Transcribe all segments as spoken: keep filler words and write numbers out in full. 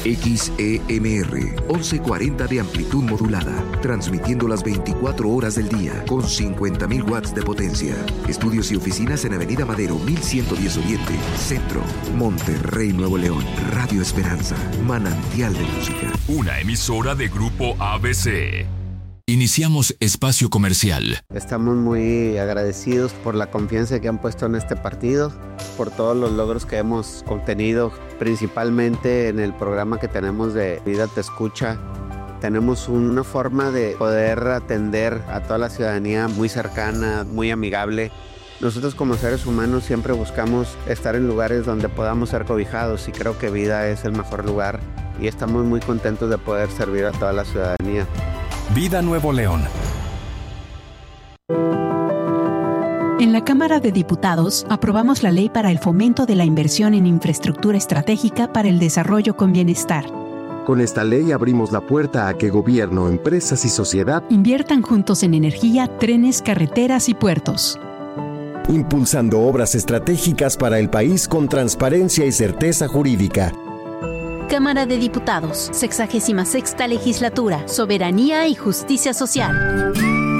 X E M R, once cuarenta de amplitud modulada, transmitiendo las veinticuatro horas del día con cincuenta mil watts de potencia. Estudios y oficinas en Avenida Madero, mil ciento diez Oriente, Centro, Monterrey, Nuevo León. Radio Esperanza, manantial de música. Una emisora de Grupo A B C. Iniciamos espacio comercial. Estamos muy agradecidos por la confianza que han puesto en este partido, por todos los logros que hemos obtenido, principalmente en el programa que tenemos de Vida Te Escucha. Tenemos una forma de poder atender a toda la ciudadanía muy cercana, muy amigable. Nosotros como seres humanos siempre buscamos estar en lugares donde podamos ser cobijados y creo que Vida es el mejor lugar y estamos muy contentos de poder servir a toda la ciudadanía. Vida Nuevo León. En la Cámara de Diputados aprobamos la ley para el fomento de la inversión en infraestructura estratégica para el desarrollo con bienestar. Con esta ley abrimos la puerta a que gobierno, empresas y sociedad inviertan juntos en energía, trenes, carreteras y puertos. Impulsando obras estratégicas para el país con transparencia y certeza jurídica. Cámara de Diputados, sexagésima sexta Legislatura, Soberanía y Justicia Social.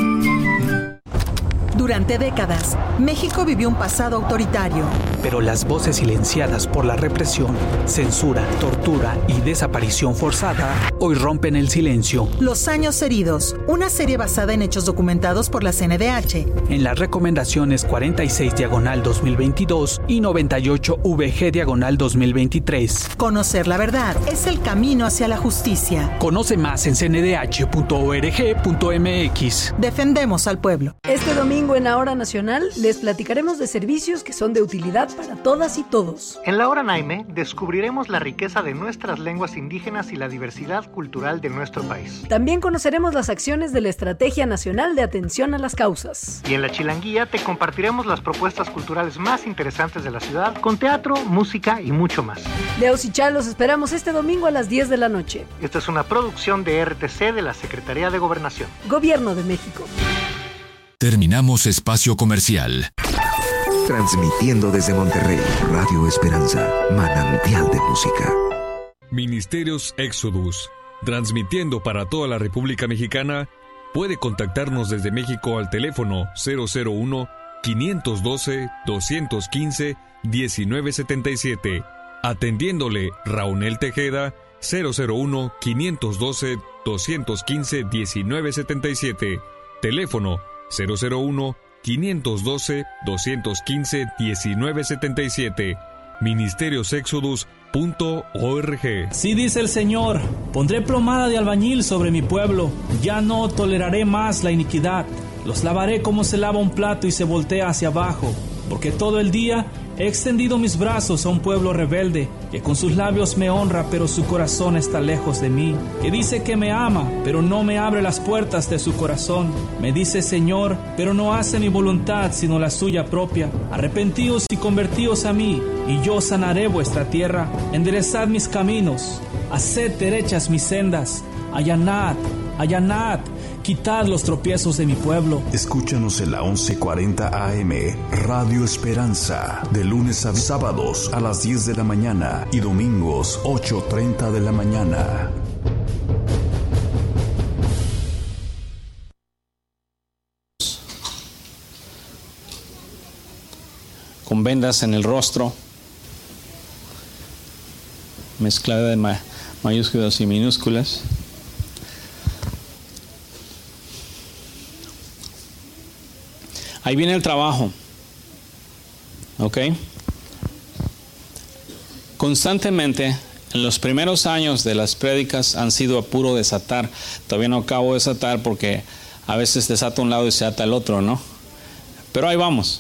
Durante décadas, México vivió un pasado autoritario. Pero las voces silenciadas por la represión, censura, tortura y desaparición forzada hoy rompen el silencio. Los años heridos, una serie basada en hechos documentados por la C N D H. En las recomendaciones cuarenta y seis diagonal dos mil veintidós y noventa y ocho V G diagonal dos mil veintitrés. Conocer la verdad es el camino hacia la justicia. Conoce más en c n d h punto org punto m x. Defendemos al pueblo. Este domingo en la Hora Nacional les platicaremos de servicios que son de utilidad para todas y todos. En la Hora Naime descubriremos la riqueza de nuestras lenguas indígenas y la diversidad cultural de nuestro país. También conoceremos las acciones de la Estrategia Nacional de Atención a las Causas. Y en la Chilanguía te compartiremos las propuestas culturales más interesantes de la ciudad con teatro, música y mucho más. Leos y Chá los esperamos este domingo a las diez de la noche. Esta es una producción de R T C de la Secretaría de Gobernación. Gobierno de México. Terminamos espacio comercial. Transmitiendo desde Monterrey, Radio Esperanza, manantial de música. Ministerios Exodus, transmitiendo para toda la República Mexicana. Puede contactarnos desde México al teléfono cero cero uno, quinientos doce, doscientos quince, diecinueve setenta y siete. Atendiéndole Raúl Tejeda, cero cero uno, quinientos doce, doscientos quince, diecinueve setenta y siete. Teléfono cero cero uno, quinientos doce, doscientos quince, diecinueve setenta y siete. ministerios exodus punto org. Sí dice el Señor, pondré plomada de albañil sobre mi pueblo, ya no toleraré más la iniquidad, los lavaré como se lava un plato y se voltea hacia abajo, porque todo el día he extendido mis brazos a un pueblo rebelde, que con sus labios me honra, pero su corazón está lejos de mí, que dice que me ama, pero no me abre las puertas de su corazón. Me dice Señor, pero no hace mi voluntad, sino la suya propia. Arrepentíos y convertíos a mí, y yo sanaré vuestra tierra. Enderezad mis caminos, haced derechas mis sendas, allanad, allanad, quitad los tropiezos de mi pueblo. Escúchanos en la once cuarenta A M, Radio Esperanza, de lunes a sábados a las diez de la mañana y domingos ocho treinta de la mañana. Con vendas en el rostro, mezclada de ma- mayúsculas y minúsculas. Ahí viene el trabajo, ¿ok? Constantemente, en los primeros años de las prédicas han sido a puro desatar. Todavía no acabo de desatar porque a veces desata un lado y se ata el otro, ¿no? Pero ahí vamos.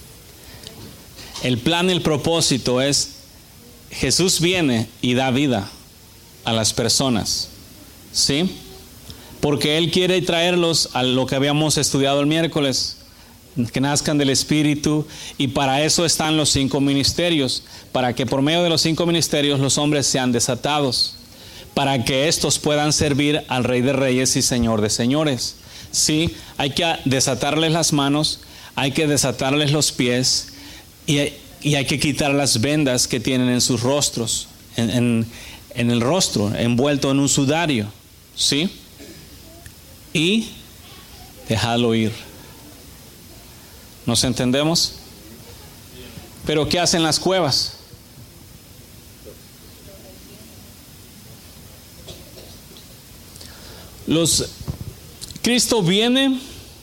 El plan y el propósito es, Jesús viene y da vida a las personas, ¿sí? Porque Él quiere traerlos a lo que habíamos estudiado el miércoles, que nazcan del Espíritu, y para eso están los cinco ministerios, para que por medio de los cinco ministerios los hombres sean desatados, para que estos puedan servir al Rey de Reyes y Señor de Señores. Sí, hay que desatarles las manos, hay que desatarles los pies, y, y hay que quitar las vendas que tienen en sus rostros, en, en, en el rostro, envuelto en un sudario, ¿sí? Y dejadlo ir. ¿Nos entendemos? Pero ¿qué hacen las cuevas? Los Cristo viene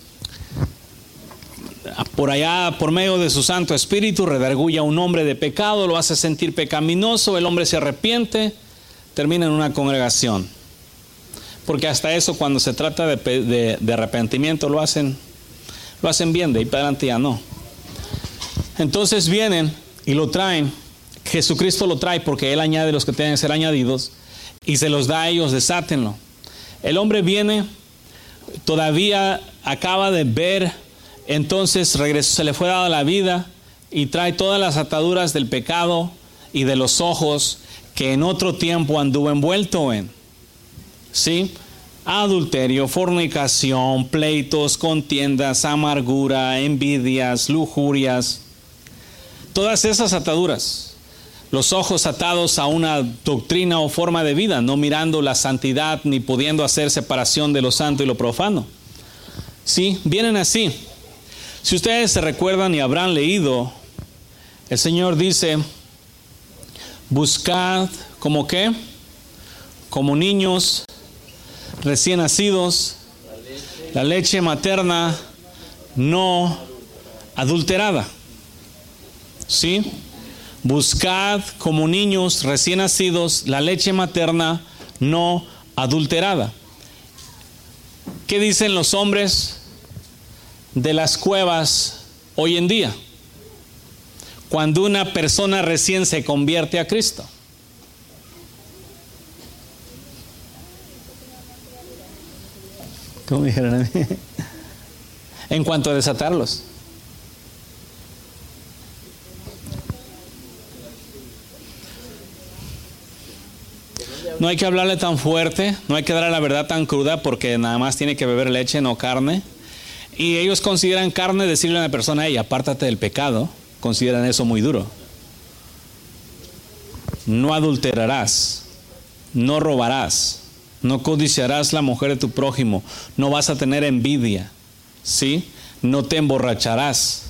por allá, por medio de su Santo Espíritu, redarguye a un hombre de pecado, lo hace sentir pecaminoso, el hombre se arrepiente, termina en una congregación. Porque hasta eso, cuando se trata de, de, de arrepentimiento, lo hacen, lo hacen bien, de ahí para adelante ya no. Entonces vienen y lo traen, Jesucristo lo trae porque Él añade los que tienen que ser añadidos y se los da a ellos, desátenlo. El hombre viene, todavía acaba de ver, entonces regresó, se le fue dada la vida y trae todas las ataduras del pecado y de los ojos que en otro tiempo anduvo envuelto en. ¿Sí? Adulterio, fornicación, pleitos, contiendas, amargura, envidias, lujurias. Todas esas ataduras. Los ojos atados a una doctrina o forma de vida, no mirando la santidad ni pudiendo hacer separación de lo santo y lo profano. Sí, vienen así. Si ustedes se recuerdan y habrán leído, el Señor dice, buscad, ¿como qué? Como niños recién nacidos, la leche materna no adulterada. ¿Sí? Buscad como niños recién nacidos la leche materna no adulterada. ¿Qué dicen los hombres de las cuevas hoy en día? Cuando una persona recién se convierte a Cristo. ¿Cómo dijeron a mí? En cuanto a desatarlos. No hay que hablarle tan fuerte, no hay que darle la verdad tan cruda porque nada más tiene que beber leche, no carne. Y ellos consideran carne decirle a una persona, hey, apártate del pecado, consideran eso muy duro. No adulterarás, no robarás, no codiciarás la mujer de tu prójimo, no vas a tener envidia, ¿sí? No te emborracharás.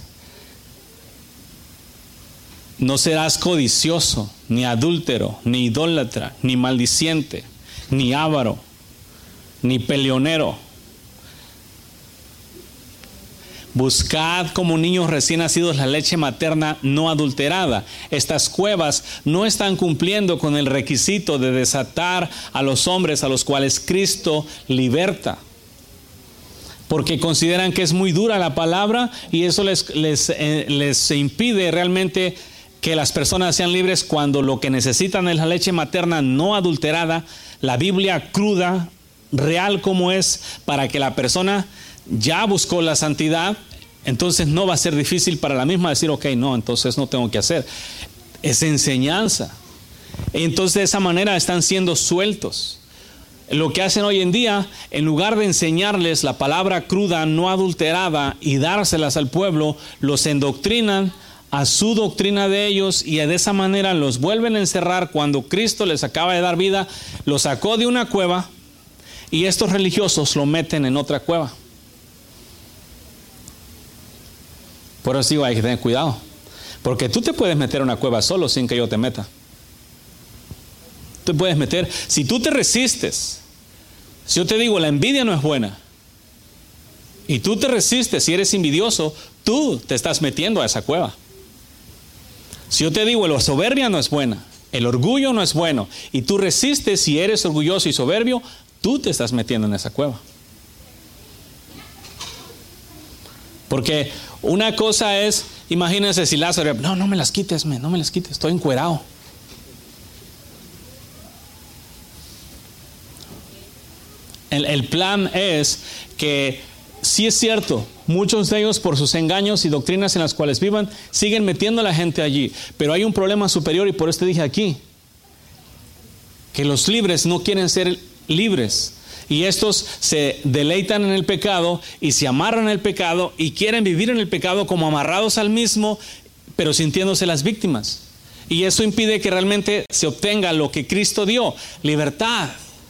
No serás codicioso, ni adúltero, ni idólatra, ni maldiciente, ni avaro, ni peleonero. Buscad como niños recién nacidos la leche materna no adulterada. Estas cuevas no están cumpliendo con el requisito de desatar a los hombres a los cuales Cristo liberta. Porque consideran que es muy dura la palabra y eso les, les, eh, les impide realmente que las personas sean libres cuando lo que necesitan es la leche materna no adulterada, la Biblia cruda, real como es, para que la persona ya buscó la santidad, entonces no va a ser difícil para la misma decir, ok, no, entonces no tengo que hacer. Es enseñanza. Entonces de esa manera están siendo sueltos. Lo que hacen hoy en día, en lugar de enseñarles la palabra cruda, no adulterada y dárselas al pueblo, los endoctrinan a su doctrina de ellos y de esa manera los vuelven a encerrar. Cuando Cristo les acaba de dar vida, los sacó de una cueva y estos religiosos lo meten en otra cueva. Por eso digo, hay que tener cuidado, porque tú te puedes meter a una cueva solo sin que yo te meta. Tú puedes meter, si tú te resistes, si yo te digo la envidia no es buena y tú te resistes, si eres envidioso, tú te estás metiendo a esa cueva. Si yo te digo la soberbia no es buena, el orgullo no es bueno, y tú resistes y eres orgulloso y soberbio, tú te estás metiendo en esa cueva. Porque una cosa es, imagínense si Lázaro, no, no me las quites, no me las quites, estoy encuerado. El, el plan es que, sí es cierto, muchos de ellos por sus engaños y doctrinas en las cuales vivan, siguen metiendo a la gente allí. Pero hay un problema superior y por eso te dije aquí, que los libres no quieren ser libres. Y estos se deleitan en el pecado y se amarran al pecado y quieren vivir en el pecado como amarrados al mismo, pero sintiéndose las víctimas. Y eso impide que realmente se obtenga lo que Cristo dio, libertad.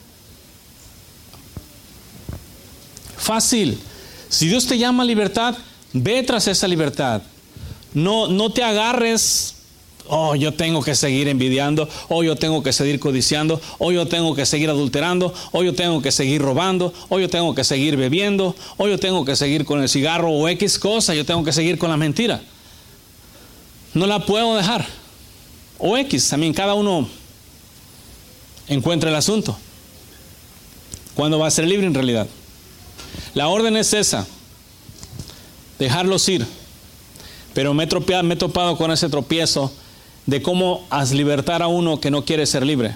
Fácil. Si Dios te llama a libertad, ve tras esa libertad. No, no te agarres, oh, yo tengo que seguir envidiando, oh, yo tengo que seguir codiciando, oh, yo tengo que seguir adulterando, oh, yo tengo que seguir robando, oh, yo tengo que seguir bebiendo, oh, yo tengo que seguir con el cigarro o X cosa, yo tengo que seguir con la mentira. No la puedo dejar. O X, también cada uno encuentra el asunto. ¿Cuándo va a ser libre en realidad? La orden es esa, dejarlos ir. Pero me he, tropeado, me he topado con ese tropiezo de cómo has libertar a uno que no quiere ser libre.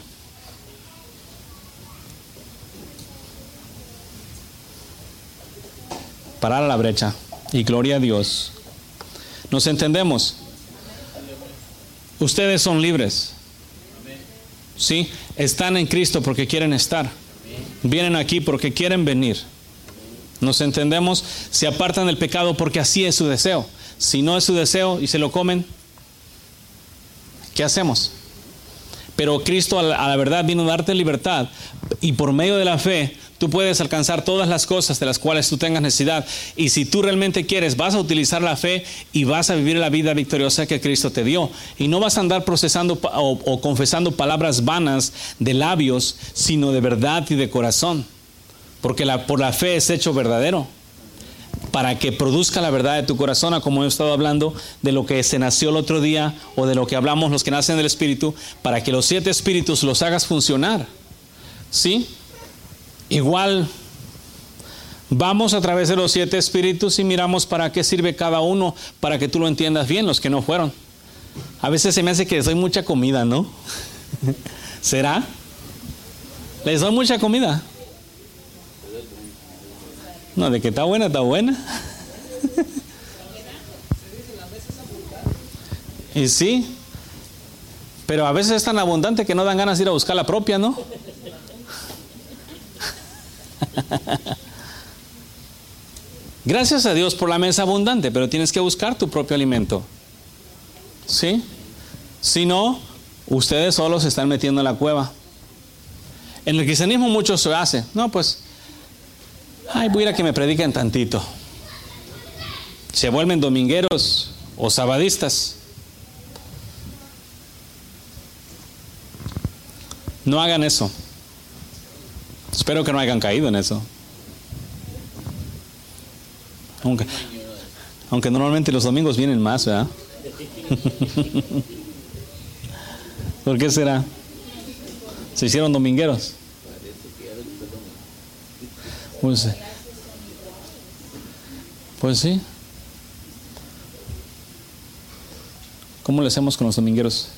Parar a la brecha. Y gloria a Dios. ¿Nos entendemos? Ustedes son libres. ¿Sí? Están en Cristo porque quieren estar. Vienen aquí porque quieren venir. ¿Nos entendemos? Se apartan del pecado porque así es su deseo. Si no es su deseo y se lo comen, ¿qué hacemos? Pero Cristo a la, a la verdad vino a darte libertad, y por medio de la fe tú puedes alcanzar todas las cosas de las cuales tú tengas necesidad. Y si tú realmente quieres, vas a utilizar la fe y vas a vivir la vida victoriosa que Cristo te dio. Y no vas a andar procesando o, o confesando palabras vanas de labios, sino de verdad y de corazón. Porque la, por la fe es hecho verdadero. Para que produzca la verdad de tu corazón, como he estado hablando de lo que se nació el otro día, o de lo que hablamos los que nacen del Espíritu, para que los siete espíritus los hagas funcionar. ¿Sí? Igual, vamos a través de los siete espíritus y miramos para qué sirve cada uno, para que tú lo entiendas bien, los que no fueron. A veces se me hace que les doy mucha comida, ¿no? ¿Será? Les doy mucha comida. No, de que está buena, está buena. Y sí, pero a veces es tan abundante que no dan ganas de ir a buscar la propia, ¿no? Gracias a Dios por la mesa abundante, pero tienes que buscar tu propio alimento. ¿Sí? Si no, ustedes solos se están metiendo en la cueva. En el cristianismo mucho se hace. No, pues, ay, voy a ir a que me prediquen tantito. Se vuelven domingueros o sabadistas. No hagan eso. Espero que no hayan caído en eso. Aunque, aunque normalmente los domingos vienen más, ¿verdad? ¿Por qué será? ¿Se hicieron domingueros? Pues, pues sí. ¿Cómo le hacemos con los domingueros?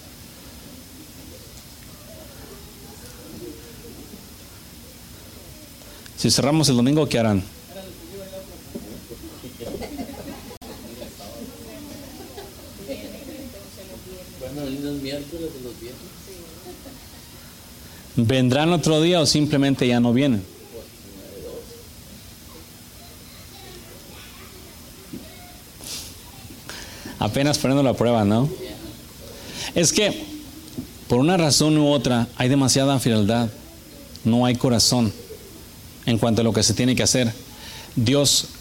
Si cerramos el domingo, ¿qué harán? ¿Vendrán otro día o simplemente ya no vienen? Apenas poniendo la prueba, ¿no? Es que por una razón u otra hay demasiada frialdad, no hay corazón en cuanto a lo que se tiene que hacer. Dios